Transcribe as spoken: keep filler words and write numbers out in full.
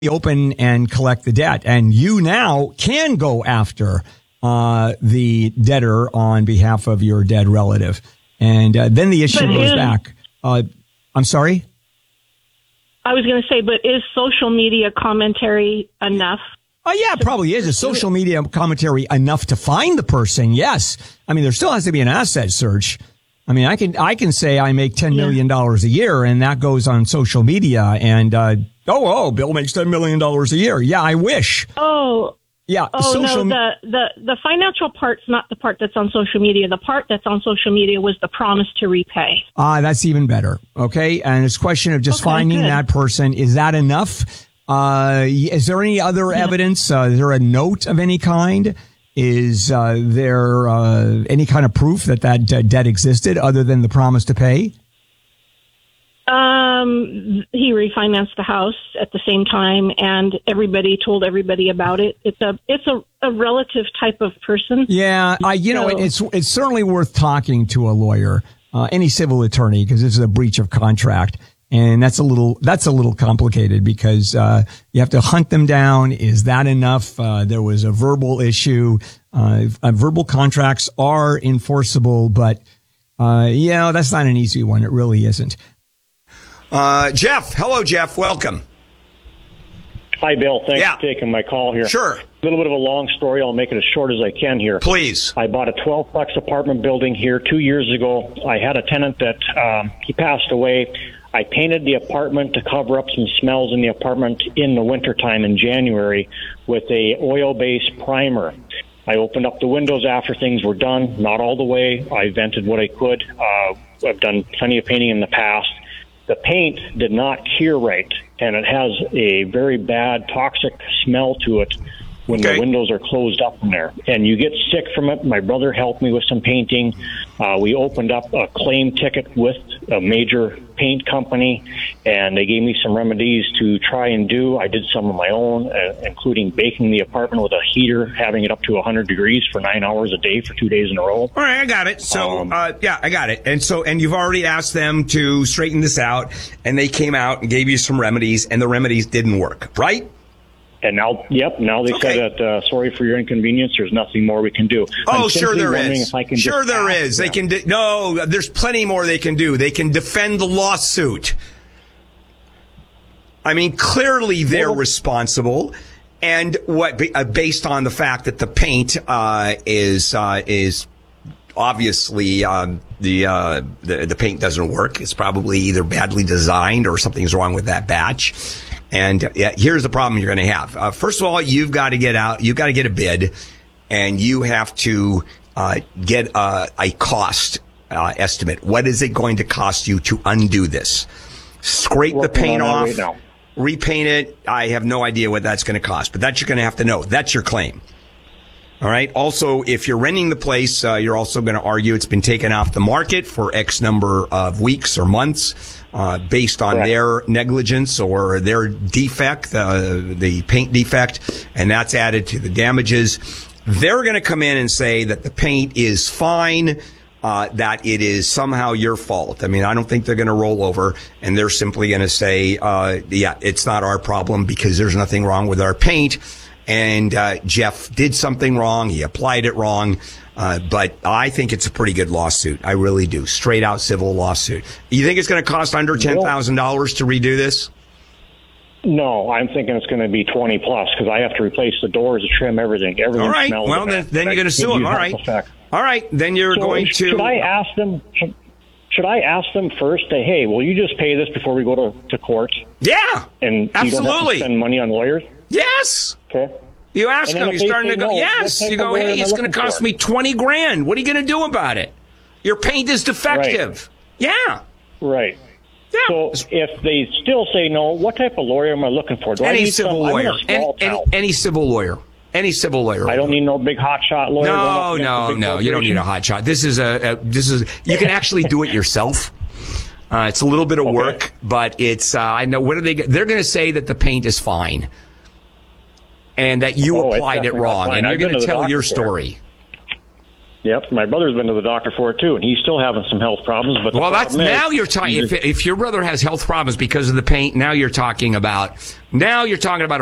open and collect the debt. And you now can go after uh, the debtor on behalf of your dead relative. And uh, then the issue But goes is- back. Uh, I'm sorry? I was going to say, but is social media commentary enough? Oh, yeah, it probably is. Is social media commentary enough to find the person? Yes. I mean, there still has to be an asset search. I mean, I can I can say I make ten million dollars a year, and that goes on social media. And, uh, oh, oh, Bill makes ten million dollars a year. Yeah, I wish. Oh, Yeah. oh social no, the, the, the financial part's not the part that's on social media. The part that's on social media was the promise to repay. Ah, that's even better. Okay. And it's a question of just Okay, finding good. that person. Is that enough? Uh, is there any other evidence? Uh, is there a note of any kind? Is uh, there uh, any kind of proof that that uh, debt existed other than the promise to pay? Um, he refinanced the house at the same time, and everybody told everybody about it. It's a it's a, a relative type of person. Yeah, I, you know, So- it's it's certainly worth talking to a lawyer, uh, any civil attorney, because this is a breach of contract. And that's a little, that's a little complicated because, uh, you have to hunt them down. Is that enough? Uh, there was a verbal issue. Uh, uh, verbal contracts are enforceable, but, uh, yeah, that's not an easy one. It really isn't. Uh, Jeff. Hello, Jeff. Welcome. Hi, Bill. Thanks Yeah. for taking my call here. Sure. A little bit of a long story. I'll make it as short as I can here. Please. I bought a twelve-plex apartment building here two years ago. I had a tenant that um, he passed away. I painted the apartment to cover up some smells in the apartment in the wintertime in January with a oil-based primer. I opened up the windows after things were done, not all the way. I vented what I could. Uh, I've done plenty of painting in the past. The paint did not cure right, and it has a very bad toxic smell to it when Okay. the windows are closed up in there. And you get sick from it. My brother helped me with some painting. Uh, we opened up a claim ticket with a major paint company, and they gave me some remedies to try and do. I did some of my own, uh, including baking the apartment with a heater, having it up to one hundred degrees for nine hours a day for two days in a row. All right, I got it. So, Um, uh, yeah, I got it. And so, and you've already asked them to straighten this out, and they came out and gave you some remedies, and the remedies didn't work, right? And now, yep, now they Okay. said that, uh, sorry for your inconvenience, there's nothing more we can do. Oh, I'm sure simply there wondering is. if I can Sure just there ask is. They them. can, de- no, there's plenty more they can do. They can defend the lawsuit. I mean, clearly they're Well- responsible. And what, uh, based on the fact that the paint, uh, is, uh, is obviously, um, the, uh, the, the paint doesn't work. It's probably either badly designed or something's wrong with that batch. And uh, yeah, here's the problem you're going to have. Uh, first of all, you've got to get out, you've got to get a bid, and you have to, uh, get, uh, a cost, uh, estimate. What is it going to cost you to undo this? Scrape the Working paint on that off. right now. Repaint it. I have no idea what that's going to cost, but that you're going to have to know. That's your claim. All right. Also, if you're renting the place, uh, you're also going to argue it's been taken off the market for X number of weeks or months, uh, based on Correct. their negligence or their defect, uh, the paint defect, and that's added to the damages. They're going to come in and say that the paint is fine, uh, that it is somehow your fault. I mean, I don't think they're going to roll over, and they're simply going to say, uh, yeah, it's not our problem because there's nothing wrong with our paint. And uh, Jeff did something wrong. He applied it wrong. Uh, but I think it's a pretty good lawsuit. I really do. Straight out civil lawsuit. You think it's going to cost under ten thousand dollars to redo this? No, I'm thinking it's going to be twenty plus because I have to replace the doors, trim everything. Everything All right. smells. Well, then, then you're going to sue him. All right. All right. Then you're So going to. Should I ask them? Should, should I ask them first? That, hey, will you just pay this before we go to, to court? Yeah. And you don't have to Absolutely. spend money on lawyers. Yes. Okay. You ask And then them. if You're they starting say to go. no, Yes. what type You go. of lawyer Hey, am I it's going to looking cost for? me twenty grand. What are you going to do about it? Your paint is defective. Yeah. Right. Yeah. So if they still say no, what type of lawyer am I looking for? Do I any need civil some, I'm in lawyer. a small Any, any, town. any civil lawyer. Any civil lawyer. I don't need no big hotshot lawyer. going No, up against a no, big no. You don't need a corporation. hot shot. This is a, a this is you can actually do it yourself. Uh, it's a little bit of Okay. work, but it's uh, I know what are they? They're going to say that the paint is fine, and that you Oh, it's applied it definitely not wrong, fine. and you're I've been going to to the tell your doctor for it. story. Yep, my brother's been to the doctor for it too, and he's still having some health problems. But well, that's now you're talking. If, if your brother has health problems because of the paint, now you're talking about now you're talking about a